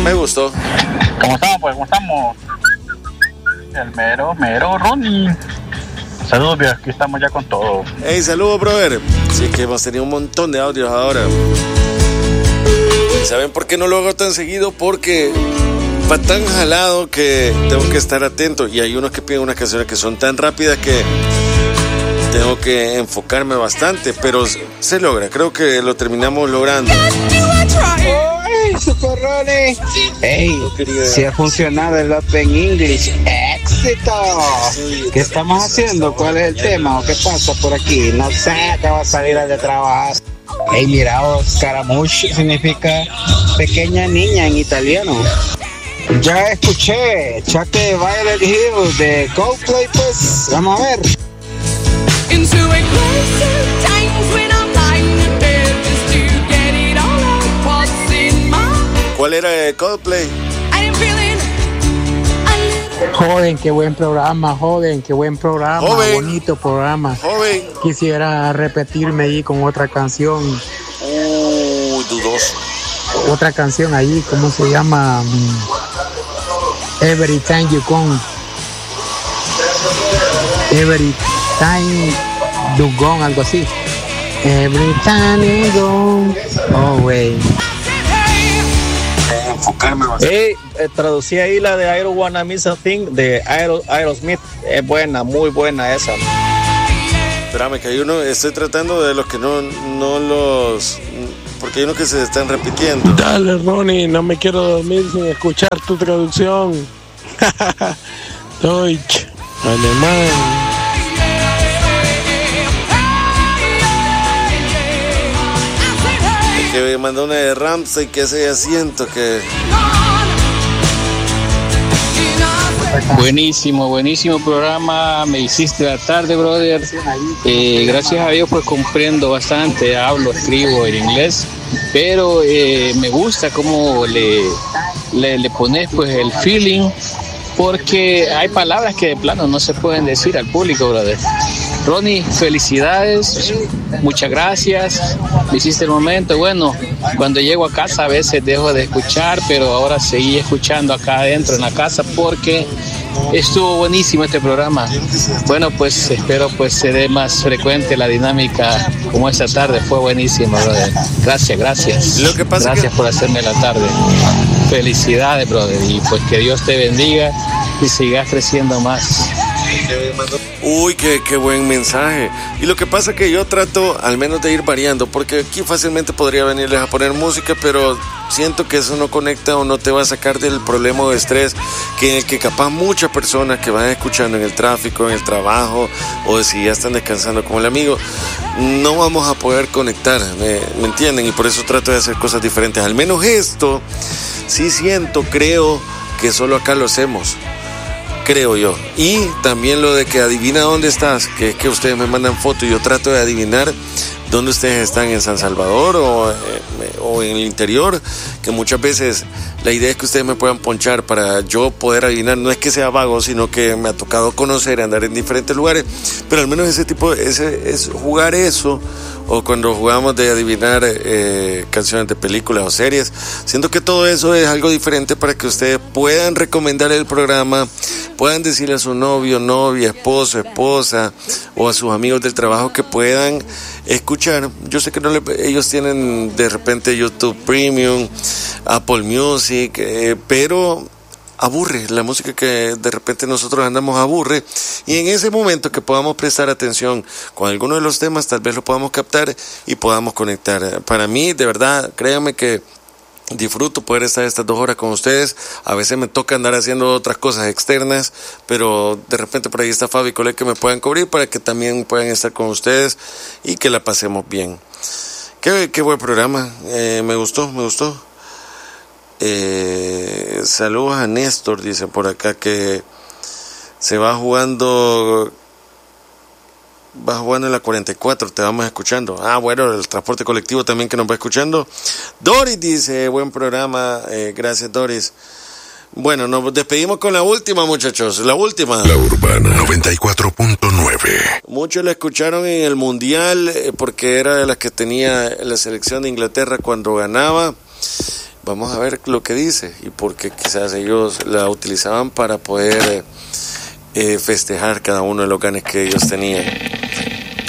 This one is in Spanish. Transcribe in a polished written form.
Me gustó. ¿Cómo estamos? Pues, ¿cómo estamos? El mero Ronnie. Saludos, viejo, aquí estamos ya con todo. Hey, saludos, brother. Sí, que hemos tenido un montón de audios ahora. ¿Y saben por qué no lo hago tan seguido? Porque va tan jalado que tengo que estar atento. Y hay unos que piden unas canciones que son tan rápidas que tengo que enfocarme bastante. Pero se logra, creo que lo terminamos logrando. ¡Ay, Super Ronnie! ¡Ey! Si ha funcionado el Open English. ¡Éxito! ¿Qué estamos haciendo? ¿Cuál es el tema? ¿O qué pasa por aquí? No sé, acabo de salir de trabajar. ¡Ey, mira, Scaramouche significa pequeña niña en italiano! Ya escuché Chate Violet Hill de Coldplay, pues vamos a ver. ¿Cuál era de Coldplay? Joven, qué buen programa, joven, qué buen programa, bonito programa. Joven. Quisiera repetirme ahí con otra canción. Dudoso. Otra canción ahí, ¿cómo se llama? Every Time You Come. Every Time You Gone, algo así. Every Time You Go. Oh, wey. Traducí ahí la de I Don't Wanna Miss a Thing de Aerosmith. Es buena, muy buena esa. Espérame, que hay uno, estoy tratando de los que no los... Porque hay unos que se están repitiendo. Dale, Ronnie, no me quiero dormir sin escuchar tu traducción. Deutsch, alemán. Que me mandó una de Ramsey, que ese asiento que... Buenísimo programa, me hiciste la tarde, brother. Gracias a Dios pues comprendo bastante, hablo, escribo en inglés, pero me gusta cómo le pones pues el feeling, porque hay palabras que de plano no se pueden decir al público, brother. Ronnie, felicidades, muchas gracias, me hiciste el momento. Bueno, cuando llego a casa a veces dejo de escuchar, pero ahora seguí escuchando acá adentro en la casa porque estuvo buenísimo este programa. Bueno, pues espero pues se dé más frecuente la dinámica como esta tarde, fue buenísimo, brother. Gracias. Lo que pasa gracias por hacerme la tarde. Felicidades, brother, y pues que Dios te bendiga y sigas creciendo más. Uy, qué buen mensaje. Y lo que pasa es que yo trato al menos de ir variando, porque aquí fácilmente podría venirles a poner música, pero siento que eso no conecta o no te va a sacar del problema de estrés que capaz muchas personas que van escuchando en el tráfico, en el trabajo, o si ya están descansando como el amigo, no vamos a poder conectar, ¿me entienden? Y por eso trato de hacer cosas diferentes. Al menos esto sí creo que solo acá lo hacemos, creo yo. Y también lo de que adivina dónde estás, que es que ustedes me mandan fotos y yo trato de adivinar dónde ustedes están, en San Salvador o en el interior, que muchas veces la idea es que ustedes me puedan ponchar para yo poder adivinar. No es que sea vago, sino que me ha tocado conocer, andar en diferentes lugares, pero al menos es jugar eso, o cuando jugamos de adivinar canciones de películas o series. Siento que todo eso es algo diferente para que ustedes puedan recomendar el programa, puedan decirle a su novio, novia, esposo, esposa, o a sus amigos del trabajo que puedan escuchar. Yo sé que ellos tienen de repente YouTube Premium, Apple Music, pero aburre, la música que de repente nosotros andamos aburre, y en ese momento que podamos prestar atención con alguno de los temas, tal vez lo podamos captar y podamos conectar. Para mí, de verdad, créanme que disfruto poder estar estas 2 horas con ustedes. A veces me toca andar haciendo otras cosas externas, pero de repente por ahí está Fabi y Cole que me puedan cubrir para que también puedan estar con ustedes y que la pasemos bien. Qué buen programa, me gustó. Saludos a Néstor, dice por acá que se va jugando en la 44, te vamos escuchando. Bueno, el transporte colectivo también que nos va escuchando. Doris dice, buen programa, gracias Doris. Bueno, nos despedimos con la última, muchachos, la última. La Urbana 94.9. Muchos la escucharon en el Mundial porque era de las que tenía la selección de Inglaterra cuando ganaba. vamos a ver lo que dice, y porque quizás ellos la utilizaban para poder festejar cada uno de los ganes que ellos tenían.